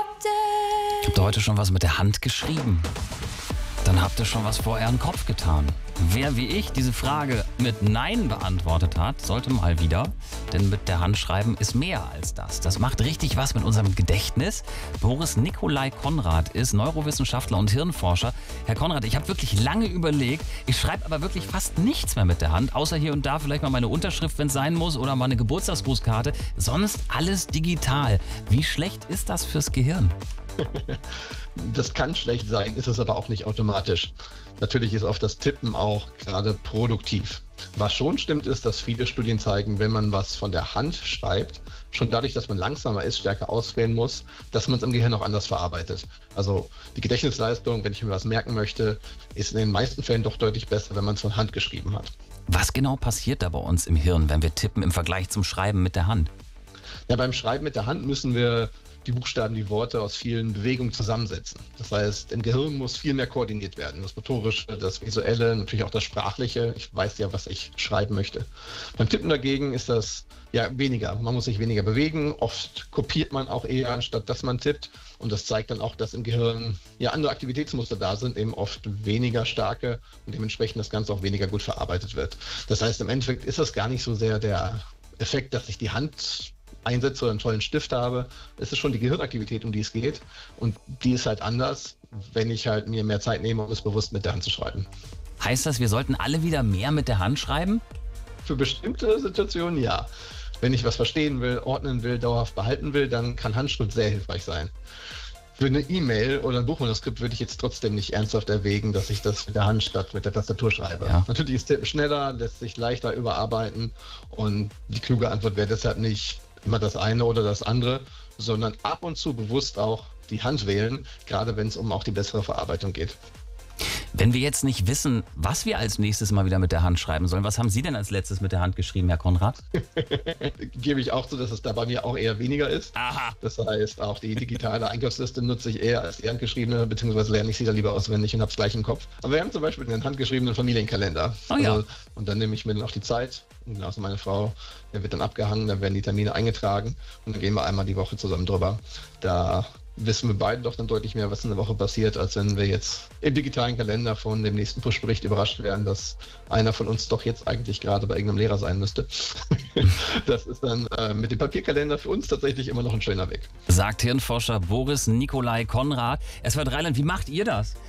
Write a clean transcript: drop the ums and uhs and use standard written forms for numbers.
Habt ihr heute schon was mit der Hand geschrieben? Dann habt ihr schon was vor euren Kopf getan. Wer wie ich diese Frage mit Nein beantwortet hat, sollte mal wieder. Denn mit der Hand schreiben ist mehr als das. Das macht richtig was mit unserem Gedächtnis. Boris Nikolai Konrad ist Neurowissenschaftler und Hirnforscher. Herr Konrad, ich habe wirklich lange überlegt. Ich schreibe aber wirklich fast nichts mehr mit der Hand. Außer hier und da vielleicht mal meine Unterschrift, wenn es sein muss. Oder mal eine Geburtstagsgrußkarte. Sonst alles digital. Wie schlecht ist das fürs Gehirn? Das kann schlecht sein, ist es aber auch nicht automatisch. Natürlich ist oft das Tippen auch gerade produktiv. Was schon stimmt, ist, dass viele Studien zeigen, wenn man was von der Hand schreibt, schon dadurch, dass man langsamer ist, stärker auswählen muss, dass man es im Gehirn auch anders verarbeitet. Also die Gedächtnisleistung, wenn ich mir was merken möchte, ist in den meisten Fällen doch deutlich besser, wenn man es von Hand geschrieben hat. Was genau passiert da bei uns im Hirn, wenn wir tippen im Vergleich zum Schreiben mit der Hand? Ja, beim Schreiben mit der Hand müssen wir die Buchstaben, die Worte aus vielen Bewegungen zusammensetzen. Das heißt, im Gehirn muss viel mehr koordiniert werden. Das Motorische, das Visuelle, natürlich auch das Sprachliche. Ich weiß ja, was ich schreiben möchte. Beim Tippen dagegen ist das ja weniger. Man muss sich weniger bewegen. Oft kopiert man auch eher, anstatt dass man tippt. Und das zeigt dann auch, dass im Gehirn ja andere Aktivitätsmuster da sind, eben oft weniger starke und dementsprechend das Ganze auch weniger gut verarbeitet wird. Das heißt, im Endeffekt ist das gar nicht so sehr der Effekt, dass ich die Hand einsetze oder einen tollen Stift habe. Es ist schon die Gehirnaktivität, um die es geht. Und die ist halt anders, wenn ich halt mir mehr Zeit nehme, um es bewusst mit der Hand zu schreiben. Heißt das, wir sollten alle wieder mehr mit der Hand schreiben? Für bestimmte Situationen ja. Wenn ich was verstehen will, ordnen will, dauerhaft behalten will, dann kann Handschrift sehr hilfreich sein. Für eine E-Mail oder ein Buchmanuskript würde ich jetzt trotzdem nicht ernsthaft erwägen, dass ich das mit der Hand statt mit der Tastatur schreibe. Ja. Natürlich ist Tippen schneller, lässt sich leichter überarbeiten und die kluge Antwort wäre deshalb nicht immer das eine oder das andere, sondern ab und zu bewusst auch die Hand wählen, gerade wenn es um auch die bessere Verarbeitung geht. Wenn wir jetzt nicht wissen, was wir als nächstes mal wieder mit der Hand schreiben sollen, was haben Sie denn als letztes mit der Hand geschrieben, Herr Konrad? Gebe ich auch zu, dass es da bei mir auch eher weniger ist. Aha. Das heißt, auch die digitale Einkaufsliste nutze ich eher als die handgeschriebene, beziehungsweise lerne ich sie dann lieber auswendig und habe es gleich im Kopf. Aber wir haben zum Beispiel einen handgeschriebenen Familienkalender. Oh ja. Und dann nehme ich mir dann auch die Zeit. Und also meine Frau, der wird dann abgehangen, dann werden die Termine eingetragen und dann gehen wir einmal die Woche zusammen drüber. Da wissen wir beide doch dann deutlich mehr, was in der Woche passiert, als wenn wir jetzt im digitalen Kalender von dem nächsten Push-Bericht überrascht werden, dass einer von uns doch jetzt eigentlich gerade bei irgendeinem Lehrer sein müsste. Das ist dann mit dem Papierkalender für uns tatsächlich immer noch ein schöner Weg. Sagt Hirnforscher Boris Nikolai Konrad. SWR 3 Land, wie macht ihr das?